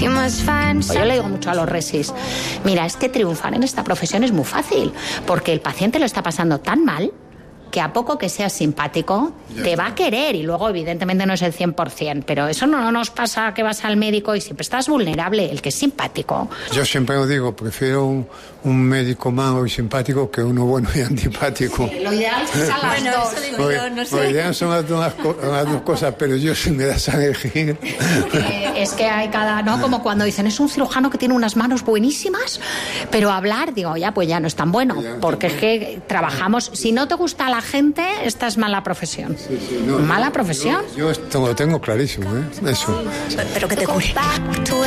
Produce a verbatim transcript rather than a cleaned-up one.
Pues yo le digo mucho a los resis, mira, es que triunfar en esta profesión es muy fácil, porque el paciente lo está pasando tan mal que a poco que seas simpático te va a querer, y luego evidentemente no es el cien por ciento, pero eso no nos pasa que vas al médico y siempre estás vulnerable, el que es simpático. Yo siempre os digo, prefiero un, un médico malo y simpático que uno bueno y antipático. Sí, lo ideal es a las Bueno, dos. eso digo yo, no sé. Lo ideal son las dos, las dos cosas, pero yo si me das a elegir... Eh, es que hay cada, ¿no? Como cuando dicen, es un cirujano que tiene unas manos buenísimas, pero hablar, digo, ya, pues ya no es tan bueno, porque es que trabajamos, si no te gusta la gente, esta es mala profesión. Sí, sí, no, mala yo, profesión. Yo, yo esto lo tengo clarísimo, ¿eh? Eso. Pero que te cure.